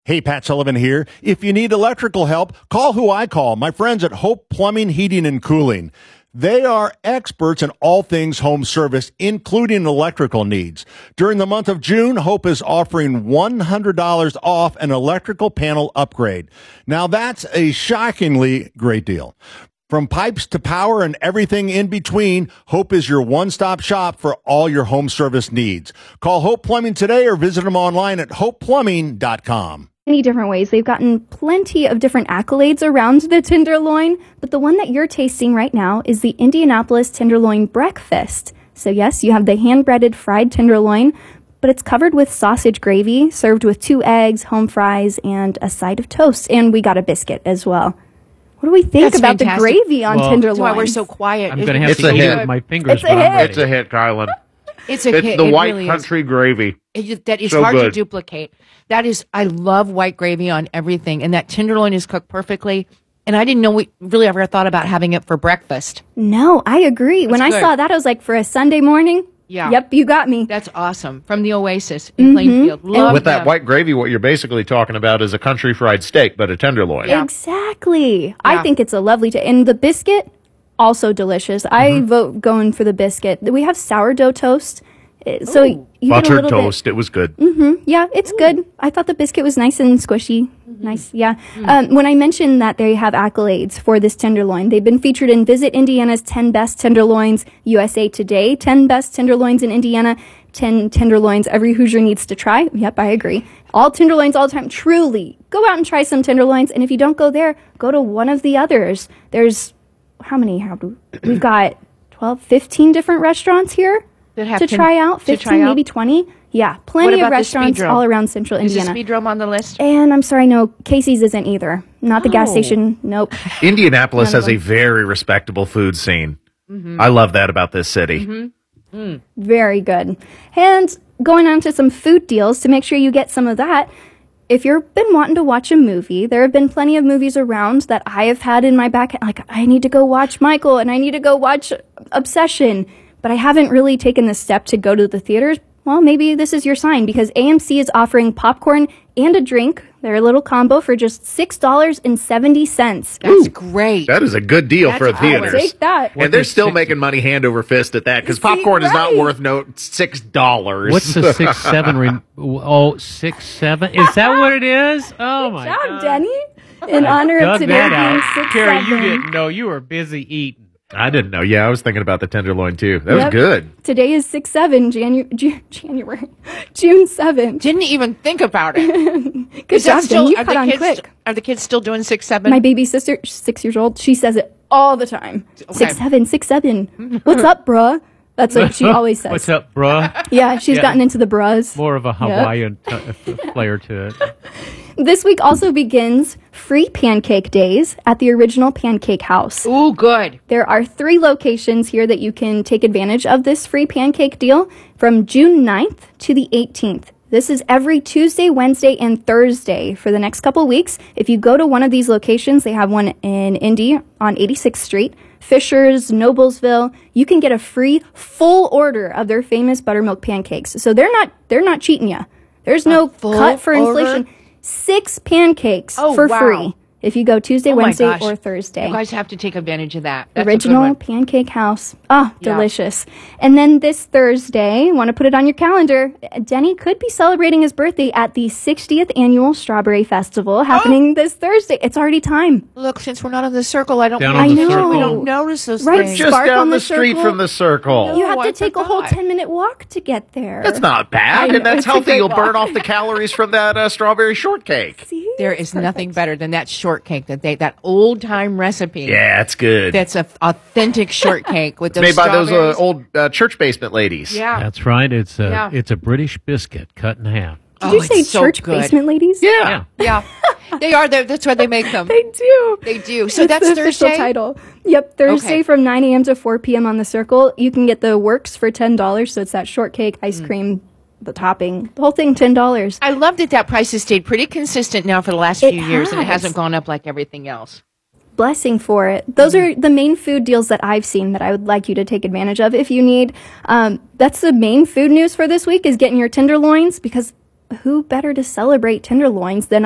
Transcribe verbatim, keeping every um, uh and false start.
Hey, Pat Sullivan here. If you need electrical help, call who I call, my friends at Hope Plumbing, Heating, and Cooling. They are experts in all things home service, including electrical needs. During the month of June, Hope is offering one hundred dollars off an electrical panel upgrade. Now, that's a shockingly great deal. From pipes to power and everything in between, Hope is your one-stop shop for all your home service needs. Call Hope Plumbing today or visit them online at hope plumbing dot com. Many different ways. They've gotten plenty of different accolades around the Tenderloin, but the one that you're tasting right now is the Indianapolis Tenderloin Breakfast. So yes, you have the hand-breaded fried tenderloin, but it's covered with sausage gravy, served with two eggs, home fries, and a side of toast. And we got a biscuit as well. What do we think That's about fantastic. the gravy on Well, tenderloin? That's why we're so quiet. I'm It- going to have It's to a eat hit. it with my fingers. It's a when I'm hit. ready. It's a hit, Kylan. It's a It's hit. the It white really is. country gravy. It, that is So hard to good. duplicate. That is, I love white gravy on everything, and that tenderloin is cooked perfectly. And I didn't know we really ever thought about having it for breakfast. No, I agree. when I good. saw that, I was like, for a Sunday morning? Yeah. Yep, you got me. That's awesome. From the Oasis in Plainfield. Love With that them. white gravy, what you're basically talking about is a country fried steak, but a tenderloin. Yeah. Exactly. Yeah. I think it's a lovely t- and the biscuit also delicious. I vote going for the biscuit. We have sourdough toast. Uh, So you get a Buttered little toast. It was good. bit. Yeah, it's good. I thought the biscuit was nice and squishy. Nice. Yeah. Um, when I mentioned that they have accolades for this tenderloin, they've been featured in Visit Indiana's ten Best Tenderloins, U S A Today, ten Best Tenderloins in Indiana, ten Tenderloins every Hoosier needs to try. Yep, I agree. All tenderloins all the time. Truly. Go out and try some tenderloins. And if you don't go there, go to one of the others. There's, how many have we? We've got twelve, fifteen different restaurants here That have to ten- try out. to fifteen, try out? maybe twenty. Yeah, What plenty about of the restaurants Speedrome? all around central Is the Indiana. Speedrome on the list? And I'm sorry, no, Casey's isn't either. Not the gas Oh. station. Nope. Indianapolis None of has a them. very respectable food scene. Mm-hmm. I love that about this city. Very good. And going on to some food deals to make sure you get some of that. If you've been wanting to watch a movie, there have been plenty of movies around that I have had in my back. Like, I need to go watch Michael and I need to go watch Obsession, but I haven't really taken the step to go to the theaters. Well, maybe this is your sign because A M C is offering popcorn and a drink. They're a little combo for just six dollars and seventy cents. That's great. That is a good deal That's for a awesome. theaters. Take that. And they're What's still six- making money hand over fist at that because See, popcorn is not right. worth no six dollars. What's the six seven? Re- oh, six seven. Is that what it is? Oh my Good job, god! Denny. In honor of Dug today that being out. six Carrie, you seven. didn't know. You were busy eating. I didn't know. Yeah, I was thinking about the tenderloin too. That Yep. was good. Today is six seven, Janu- Ju- January, June seventh. Didn't even think about it. Good Is that job, still, Jen. You are cut the on kids, quick. Are the kids still doing six, seven? My baby sister, she's six years old, she says it all the time. Okay. Six seven, six seven. What's up, bruh? That's what she always says. What's up, bruh? Yeah, she's Yeah. gotten into the bruhs. More of a Hawaiian t- f- flair to it. This week also begins free pancake days at the Original Pancake House. Ooh, good. There are three locations here that you can take advantage of this free pancake deal from June ninth to the eighteenth. This is every Tuesday, Wednesday, and Thursday for the next couple weeks. If you go to one of these locations, they have one in Indy on eighty-sixth Street, Fishers, Noblesville. You can get a free full order of their famous buttermilk pancakes. So they're not they're not cheating you. There's no full cut for order? inflation. Six pancakes Oh, for wow. free if you go Tuesday, Oh my Wednesday, gosh. or Thursday. You guys have to take advantage of that. That's a good Original one. Pancake House. Oh, Yeah. delicious. And then this Thursday, want to put it on your calendar, Denny could be celebrating his birthday at the sixtieth Annual Strawberry Festival happening this Thursday. It's already time. Look, since we're not in the circle, I don't. Down we on don't- the we circle. don't notice those Right, things. Just Spark on down the the street circle. from the circle. You have Oh, to I take a whole forgot. ten minute walk to get there. That's not bad, I and know, that's it's a healthy. great You'll burn walk. off the calories from that uh, strawberry shortcake. See? There is nothing better than that shortcake that they that old time recipe. Yeah, it's good. That's a authentic shortcake with those Made by those uh, strawberries. old uh, church basement ladies. Yeah. That's right. It's a Yeah. it's a British biscuit cut in half. Did Oh, you say it's so church good. basement ladies? Yeah. Yeah. Yeah, they are. They're- That's why they make them. They do. They do. So That's that's the official Thursday. title. Yep, Thursday Okay. from nine a.m. to four p.m. on the Circle. You can get the works for ten dollars. So it's that shortcake, ice cream, the topping, the whole thing, ten dollars. I love that that price has stayed pretty consistent now for the last It few years, and it has. hasn't gone up like everything else. Blessing for it. Those are the main food deals that I've seen that I would like you to take advantage of if you need. Um, that's the main food news for this week is getting your tenderloins because who better to celebrate tenderloins than